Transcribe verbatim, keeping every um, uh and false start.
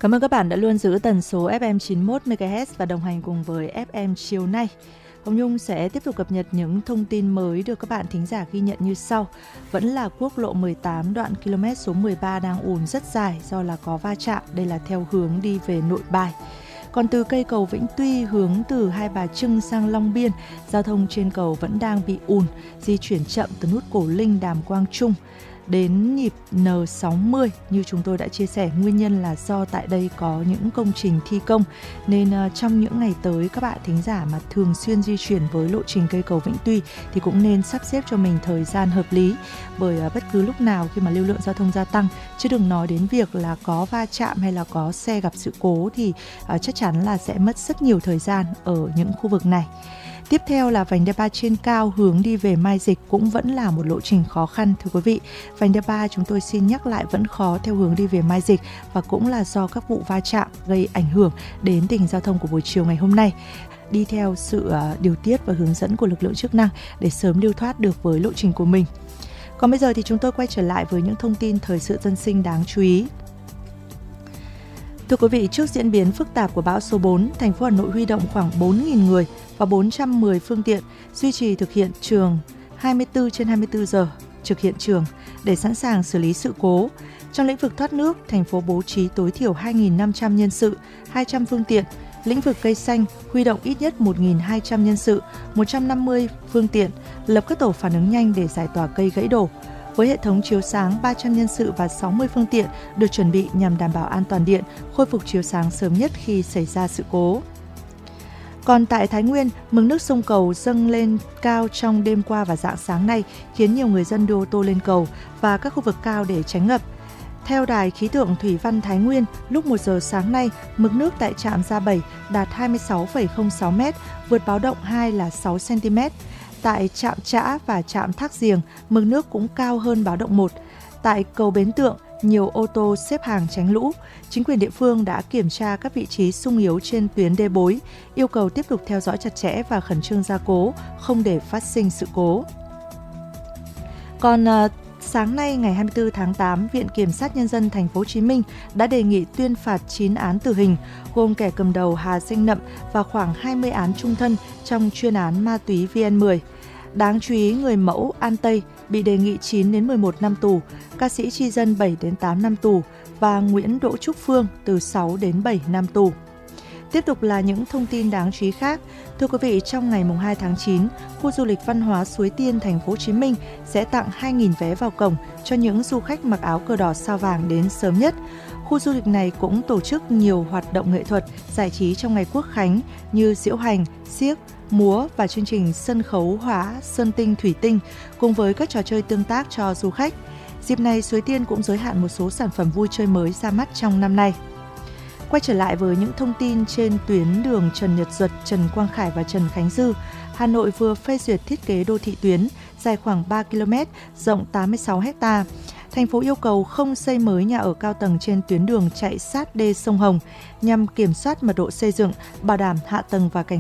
Cảm ơn các bạn đã luôn giữ tần số ép em chín mươi mốt mê ga héc và đồng hành cùng với ép em chiều nay. Hồng Nhung sẽ tiếp tục cập nhật những thông tin mới được các bạn thính giả ghi nhận như sau. Vẫn là quốc lộ mười tám đoạn km số mười ba đang ùn rất dài do là có va chạm. Đây là theo hướng đi về Nội Bài. Còn từ cây cầu Vĩnh Tuy hướng từ Hai Bà Trưng sang Long Biên, giao thông trên cầu vẫn đang bị ùn, di chuyển chậm từ nút Cổ Linh Đàm Quang Trung đến nhịp en sáu mươi. Như chúng tôi đã chia sẻ, nguyên nhân là do tại đây có những công trình thi công, nên uh, trong những ngày tới các bạn thính giả mà thường xuyên di chuyển với lộ trình cây cầu Vĩnh Tuy thì cũng nên sắp xếp cho mình thời gian hợp lý, bởi uh, bất cứ lúc nào khi mà lưu lượng giao thông gia tăng, chứ đừng nói đến việc là có va chạm hay là có xe gặp sự cố thì uh, chắc chắn là sẽ mất rất nhiều thời gian ở những khu vực này. Tiếp theo là vành đai ba trên cao hướng đi về Mai Dịch cũng vẫn là một lộ trình khó khăn thưa quý vị. Vành đai ba chúng tôi xin nhắc lại vẫn khó theo hướng đi về Mai Dịch và cũng là do các vụ va chạm gây ảnh hưởng đến tình hình giao thông của buổi chiều ngày hôm nay. Đi theo sự uh, điều tiết và hướng dẫn của lực lượng chức năng để sớm lưu thoát được với lộ trình của mình. Còn bây giờ thì chúng tôi quay trở lại với những thông tin thời sự dân sinh đáng chú ý. Thưa quý vị, trước diễn biến phức tạp của bão số bốn, thành phố Hà Nội huy động khoảng bốn nghìn người và bốn trăm mười phương tiện duy trì thực hiện trường hai mươi tư trên hai mươi tư giờ trực hiện trường để sẵn sàng xử lý sự cố. Trong lĩnh vực thoát nước, thành phố bố trí tối thiểu hai nghìn năm trăm nhân sự, hai trăm phương tiện. Lĩnh vực cây xanh huy động ít nhất một nghìn hai trăm nhân sự, một trăm năm mươi phương tiện, lập các tổ phản ứng nhanh để giải tỏa cây gãy đổ. Với hệ thống chiếu sáng, ba trăm nhân sự và sáu mươi phương tiện được chuẩn bị nhằm đảm bảo an toàn điện, khôi phục chiếu sáng sớm nhất khi xảy ra sự cố. Còn tại Thái Nguyên, mực nước sông Cầu dâng lên cao trong đêm qua và rạng sáng nay, khiến nhiều người dân đưa ô tô lên cầu và các khu vực cao để tránh ngập. Theo Đài Khí tượng Thủy văn Thái Nguyên, lúc một giờ sáng nay, mực nước tại trạm Gia Bảy đạt hai mươi sáu phẩy không sáu mét, vượt báo động hai là sáu xăng-ti-mét. Tại trạm Trã và trạm Thác Giềng, mực nước cũng cao hơn báo động một. Tại cầu Bến Tượng, nhiều ô tô xếp hàng tránh lũ. Chính quyền địa phương đã kiểm tra các vị trí xung yếu trên tuyến đê bối, yêu cầu tiếp tục theo dõi chặt chẽ và khẩn trương gia cố, không để phát sinh sự cố. Còn uh, sáng nay ngày hai mươi tư tháng tám, Viện Kiểm sát Nhân dân Thành phố Hồ Chí Minh đã đề nghị tuyên phạt chín án tử hình, gồm kẻ cầm đầu Hà Danh Nậm và khoảng hai mươi án chung thân trong chuyên án ma túy vê en mười. Đáng chú ý, người mẫu An Tây bị đề nghị chín đến mười một năm tù, ca sĩ Chi Dân bảy đến tám năm tù và Nguyễn Đỗ Trúc Phương từ sáu đến bảy năm tù. Tiếp tục là những thông tin đáng chú ý khác. Thưa quý vị, trong ngày hai tháng chín, khu du lịch văn hóa Suối Tiên, Thành phố Hồ Chí Minh sẽ tặng hai nghìn vé vào cổng cho những du khách mặc áo cờ đỏ sao vàng đến sớm nhất. Khu du lịch này cũng tổ chức nhiều hoạt động nghệ thuật, giải trí trong ngày Quốc khánh như diễu hành, xiếc, múa và chương trình sân khấu hóa Sơn Tinh Thủy Tinh cùng với các trò chơi tương tác cho du khách. Dịp này, Suối Tiên cũng giới hạn một số sản phẩm vui chơi mới ra mắt trong năm nay. Quay trở lại với những thông tin trên tuyến đường Trần Nhật Duật, Trần Quang Khải và Trần Khánh Dư, Hà Nội vừa phê duyệt thiết kế đô thị tuyến dài khoảng ba ki lô mét, rộng tám mươi sáu héc ta. Thành phố yêu cầu không xây mới nhà ở cao tầng trên tuyến đường chạy sát đê sông Hồng nhằm kiểm soát mật độ xây dựng, bảo đảm hạ tầng và cảnh